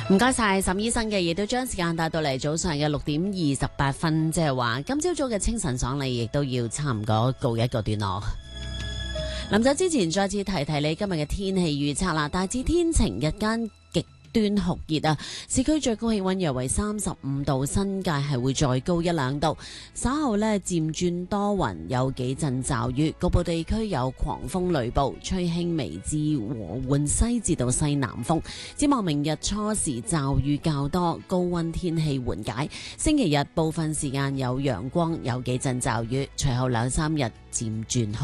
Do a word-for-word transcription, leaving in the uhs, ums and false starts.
唔該晒沈醫生嘅，亦都將時間帶到嚟早上嘅六點二十八分，即係話今朝早嘅清晨爽利，亦都要差唔多告一個段落。臨走之前，再次提提你今日嘅天氣預測啦，大致天晴，日間極端酷熱啊！市區最高氣溫約為三十五度，新界係會再高一兩度。稍後呢漸轉多雲，有幾陣驟雨，局部地區有狂風雷暴，吹輕微至和緩西至到西南風。展望明日初時驟雨較多，高溫天氣緩解。星期日部分時間有陽光，有幾陣驟雨，隨後兩三日漸轉酷